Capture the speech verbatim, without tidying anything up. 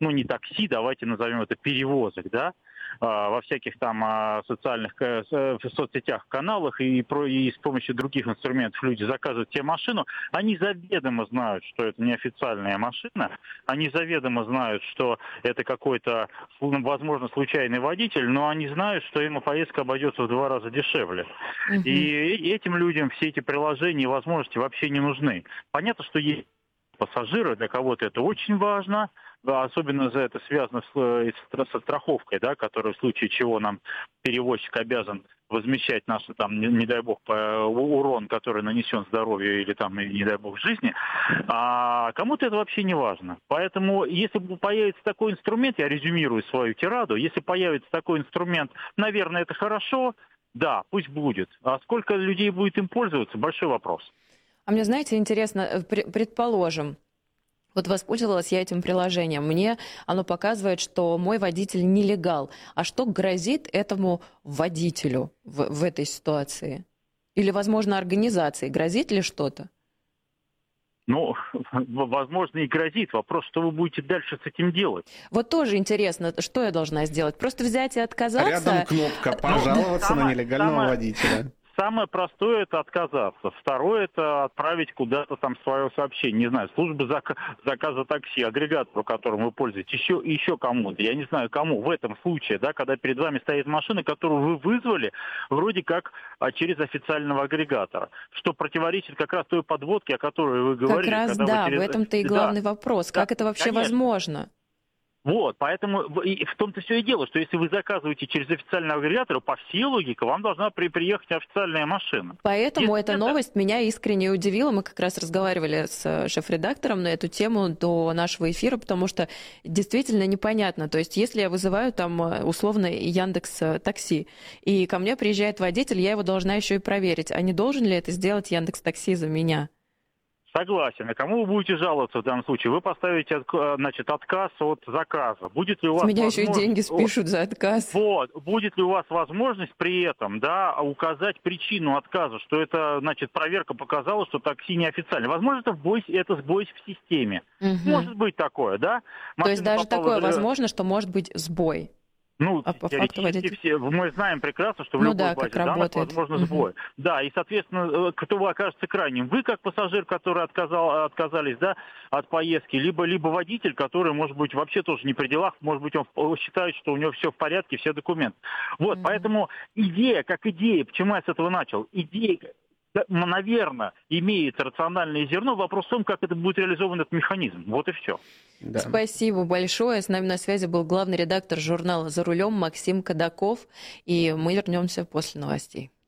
ну не такси, давайте назовем это перевозок, да, во всяких там социальных в соцсетях, каналах и, про, и с помощью других инструментов люди заказывают себе машину, они заведомо знают, что это неофициальная машина, они заведомо знают, что это какой-то, возможно, случайный водитель, но они знают, что ему поездка обойдется в два раза дешевле. Uh-huh. И этим людям все эти приложения и возможности вообще не нужны. Понятно, что есть пассажиры, для кого-то это очень важно, да, особенно за это связано с, со страховкой, да, которая в случае чего нам перевозчик обязан возмещать наш, там, не, не дай бог, урон, который нанесен здоровью или, там, не дай бог, жизни. А кому-то это вообще не важно. Поэтому, если появится такой инструмент, я резюмирую свою тираду, если появится такой инструмент, наверное, это хорошо, да, пусть будет. А сколько людей будет им пользоваться, большой вопрос. А мне, знаете, интересно, предположим, вот воспользовалась я этим приложением, мне оно показывает, что мой водитель нелегал. А что грозит этому водителю в, в этой ситуации? Или, возможно, организации? Грозит ли что-то? Ну, возможно, и грозит. Вопрос, что вы будете дальше с этим делать. Вот тоже интересно, что я должна сделать? Просто взять и отказаться? Рядом кнопка «Пожаловаться ну, на нелегального самое... водителя». Самое простое – это отказаться. Второе – это отправить куда-то там свое сообщение. Не знаю, служба зак- заказа такси, агрегатору, которым вы пользуетесь, еще, еще кому-то. Я не знаю, кому. В этом случае, да, когда перед вами стоит машина, которую вы вызвали вроде как а, через официального агрегатора, что противоречит как раз той подводке, о которой вы говорили. Как раз да, через... в этом-то и главный да. вопрос. Как да, это вообще конечно. возможно? Вот, поэтому в том-то все и дело, что если вы заказываете через официального агрегатора, по всей логике вам должна при, приехать официальная машина. Поэтому если эта это... новость меня искренне удивила. Мы как раз разговаривали с шеф-редактором на эту тему до нашего эфира, потому что действительно непонятно. То есть если я вызываю там условно Яндекс.Такси, и ко мне приезжает водитель, я его должна еще и проверить. А не должен ли это сделать Яндекс.Такси за меня? Согласен. И кому вы будете жаловаться в данном случае? Вы поставите, значит, отказ от заказа. Будет ли у вас С меня возможность... еще и деньги спишут за отказ. Вот. Будет ли у вас возможность при этом, да, указать причину отказа, что это, значит, проверка показала, что такси неофициально. Возможно, это сбой, это сбой в системе. Угу. Может быть такое, да? Машина То есть даже такое в... возможно, что может быть сбой? Ну, а по факту водитель... все, мы знаем прекрасно, что в ну любой да, базе как данных работает. возможно угу. сбой. Да, и, соответственно, кто окажется крайним? Вы, как пассажир, который отказал, отказались, да, от поездки, либо, либо водитель, который, может быть, вообще тоже не при делах, может быть, он считает, что у него все в порядке, все документы. Вот, угу. Поэтому идея, как идея, почему я с этого начал? Идея... наверное, имеет рациональное зерно. Вопрос в том, как это будет реализован этот механизм. Вот и все. Да. Спасибо большое. С нами на связи был главный редактор журнала «За рулем» Максим Кадаков. И мы вернемся после новостей.